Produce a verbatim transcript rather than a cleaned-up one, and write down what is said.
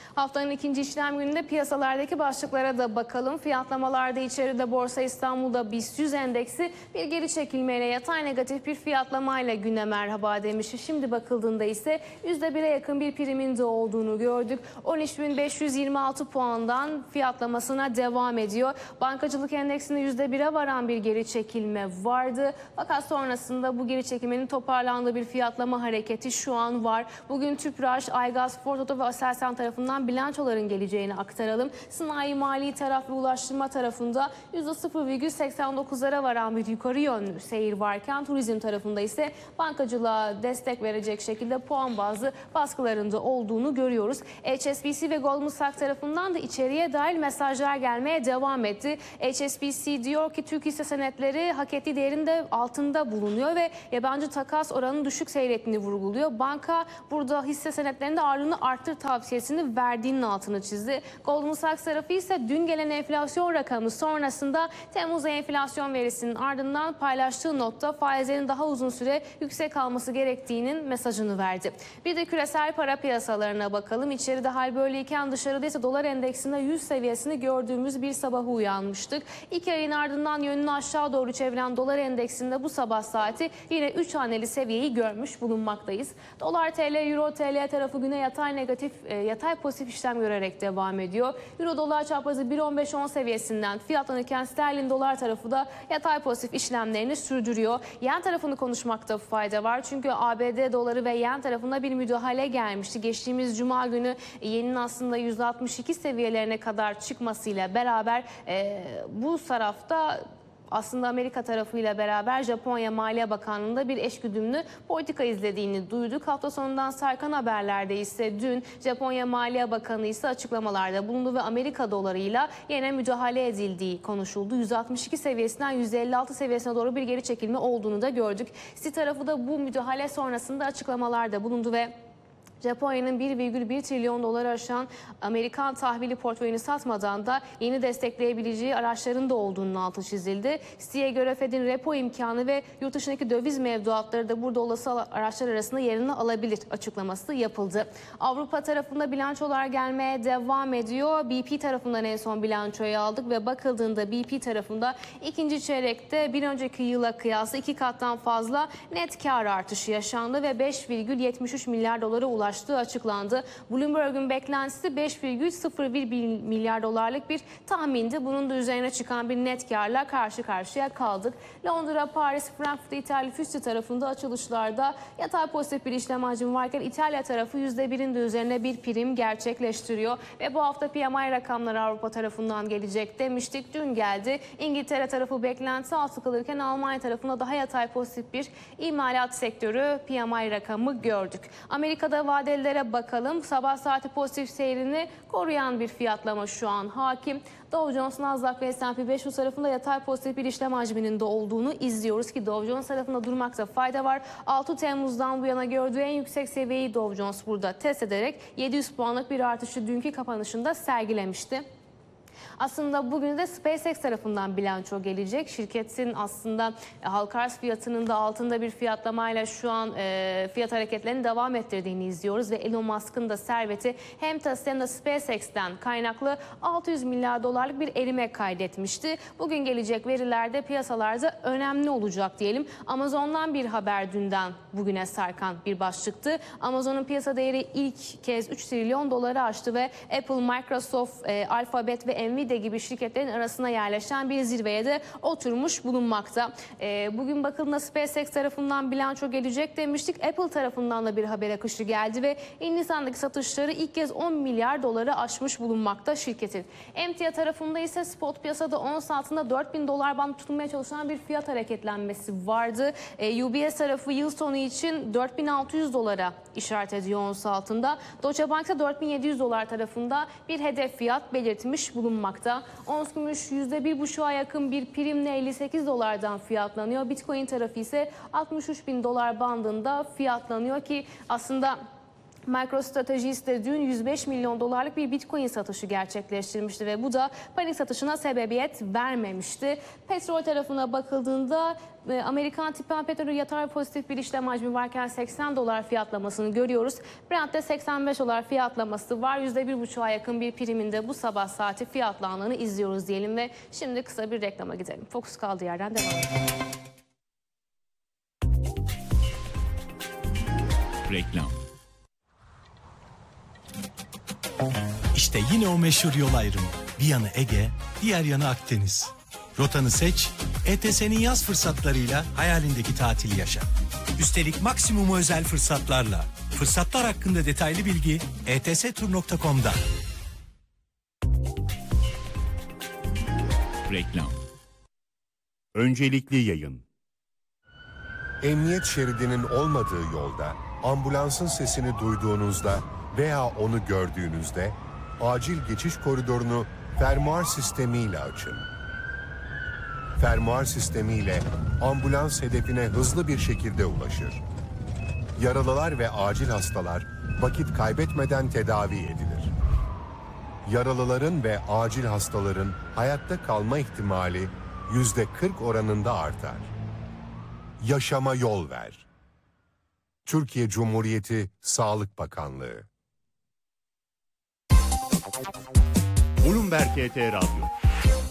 Haftanın ikinci işlem gününde piyasalardaki başlıklara da bakalım. Fiyatlamalarda içeride Borsa İstanbul'da BIST yüz endeksi bir geri çekilmeyle yatay negatif bir fiyatlamayla güne merhaba demişti. Şimdi bakıldığında ise yüzde bire yakın bir primin de olduğunu gördük. on üç bin beş yüz yirmi altı puandan fiyatlamasına devam ediyor. Bankacılık endeksinde yüzde bire varan bir geri çekilme vardı. Fakat sonrasında bu geri çekilmenin toparlandığı bir fiyatlama hareketi şu an var. Bugün Tüpraş, Aygaz, Ford Oto ve Aselsan tarafından bilançoların geleceğini aktaralım. Sanayi, mali taraf ve ulaştırma tarafında yüzde sıfır virgül seksen dokuzlara varan bir yukarı yönlü seyir varken turizm tarafında ise bankacılığa destek verecek şekilde puan bazlı baskılarında olduğunu görüyoruz. H S B C ve Goldman Sachs tarafından da içeriye dair mesajlar gelmeye devam etti. H S B C diyor ki Türk hisse senetleri hak ettiği değerin de altında bulunuyor ve yabancı takas oranının düşük seyrettiğini vurguluyor. Banka burada hisse senetlerinde ağırlığını arttır tavsiyesini verdiğinin altını çizdi. Goldman Sachs tarafı ise dün gelen enflasyon rakamı sonrasında Temmuz enflasyon verisinin ardından paylaştığı notta faizlerin daha uzun süre yüksek kalması gerektiğinin mesajını verdi. Bir de küresel para piyasalarına bakalım. İçeride hal böyleyken dışarıda ise dolar endeksinde yüz seviyesini gördüğümüz bir sabaha uyanmıştık. İki ayın ardından yönünü aşağı doğru çeviren dolar endeksinde bu sabah saati yine üç haneli seviyeyi görmüş bulunmaktayız. Dolar T L, Euro T L tarafı güne yatay negatif, e, yatay pozitif işlem görerek devam ediyor. Euro dolar çaprazı bir virgül on beş on seviyesinden fiyatlanırken sterlin dolar tarafı da yatay pozitif işlemlerini sürdürüyor. Yen tarafını konuşmakta fayda var. Çünkü A B D doları ve yen tarafında bir müdahale gelmişti. Geçtiğimiz cuma günü yenin aslında yüz altmış iki seviyelerine kadar çıkmasıyla beraber e, bu tarafta aslında Amerika tarafıyla beraber Japonya Maliye Bakanlığı'nda bir eşgüdümlü politika izlediğini duyduk. Hafta sonundan sarkan haberlerde ise dün Japonya Maliye Bakanı ise açıklamalarda bulundu ve Amerika dolarıyla yine müdahale edildiği konuşuldu. yüz altmış iki seviyesinden yüz elli altı seviyesine doğru bir geri çekilme olduğunu da gördük. Citi tarafı da bu müdahale sonrasında açıklamalarda bulundu ve Japonya'nın bir virgül bir trilyon doları aşan Amerikan tahvili portföyünü satmadan da yeni destekleyebileceği araçların da olduğunun altı çizildi. Citi'ye göre Fed'in repo imkanı ve yurt dışındaki döviz mevduatları da burada olası araçlar arasında yerini alabilir açıklaması yapıldı. Avrupa tarafında bilançolar gelmeye devam ediyor. B P tarafından en son bilançoyu aldık ve bakıldığında B P tarafında ikinci çeyrekte bir önceki yıla kıyasla iki kattan fazla net kar artışı yaşandı ve beş virgül yetmiş üç milyar dolara ulaştı. açıklandı. Bloomberg'un beklentisi beş virgül sıfır bir milyar dolarlık bir tahmindi. Bunun da üzerine çıkan bir net karla karşı karşıya kaldık. Londra, Paris, Frankfurt, İtalya, Füsti tarafında açılışlarda yatay pozitif bir işlem hacmi varken İtalya tarafı yüzde birin de üzerine bir prim gerçekleştiriyor. Ve bu hafta P M I rakamları Avrupa tarafından gelecek demiştik. Dün geldi. İngiltere tarafı beklenti altı kalırken Almanya tarafında daha yatay pozitif bir imalat sektörü P M I rakamı gördük. Amerika'da vadelilere bakalım. Sabah saati pozitif seyrini koruyan bir fiyatlama şu an hakim. Dow Jones, Nasdaq ve S and P beş yüz tarafında yatay pozitif bir işlem hacminin de olduğunu izliyoruz ki Dow Jones tarafında durmakta fayda var. altı Temmuz'dan bu yana gördüğü en yüksek seviyeyi Dow Jones burada test ederek yedi yüz puanlık bir artışı dünkü kapanışında sergilemişti. Aslında bugün de SpaceX tarafından bilanço gelecek. Şirketin aslında halka arz fiyatının da altında bir fiyatlamayla şu an e, fiyat hareketlerini devam ettirdiğini izliyoruz. Ve Elon Musk'ın da serveti hem Tesla hem de SpaceX'ten kaynaklı altı yüz milyar dolarlık bir erime kaydetmişti. Bugün gelecek verilerde piyasalarda önemli olacak diyelim. Amazon'dan bir haber dünden bugüne sarkan bir başlıktı. Amazon'un piyasa değeri ilk kez üç trilyon doları aştı ve Apple, Microsoft, e, Alphabet ve Nvidia gibi şirketlerin arasına yerleşen bir zirveye de oturmuş bulunmakta. E, bugün bakıldığında SpaceX tarafından bilanço gelecek demiştik. Apple tarafından da bir haber akışı geldi ve Hindistan'daki satışları ilk kez on milyar doları aşmış bulunmakta şirketin. Emtia tarafında ise spot piyasada ons altında dört bin dolar bandı tutulmaya çalışan bir fiyat hareketlenmesi vardı. E, U B S tarafı yıl sonu için dört bin altı yüz dolara işaret ediyor ons altında. Deutsche Bank ise dört bin yedi yüz dolar tarafında bir hedef fiyat belirtmiş bulunmakta. Ons gümüş yüzde bir buçuğa yakın bir primle elli sekiz dolardan fiyatlanıyor. Bitcoin tarafı ise altmış üç bin dolar bandında fiyatlanıyor ki aslında MicroStrategy de dün yüz beş milyon dolarlık bir Bitcoin satışı gerçekleştirmişti ve bu da panik satışına sebebiyet vermemişti. Petrol tarafına bakıldığında Amerikan tipi petrolü yatay pozitif bir işlem hacmi varken seksen dolar fiyatlamasını görüyoruz. Brent'te seksen beş dolar fiyatlaması var. yüzde bir buçuğa yakın bir priminde bu sabah saati fiyatlandığını izliyoruz diyelim ve şimdi kısa bir reklama gidelim. Fokus kaldığı yerden devam edelim. Reklam. İşte yine o meşhur yol ayrımı. Bir yanı Ege, diğer yanı Akdeniz. Rotanı seç, E T S'nin yaz fırsatlarıyla hayalindeki tatili yaşa. Üstelik maksimum özel fırsatlarla. Fırsatlar hakkında detaylı bilgi e t s tur nokta com'da. Reklam. Öncelikli yayın. Emniyet şeridinin olmadığı yolda, ambulansın sesini duyduğunuzda veya onu gördüğünüzde acil geçiş koridorunu fermuar sistemiyle açın. Fermuar sistemiyle ambulans hedefine hızlı bir şekilde ulaşır. Yaralılar ve acil hastalar vakit kaybetmeden tedavi edilir. Yaralıların ve acil hastaların hayatta kalma ihtimali yüzde kırk oranında artar. Yaşama yol ver. Türkiye Cumhuriyeti Sağlık Bakanlığı. Bloomberg T T Radyo.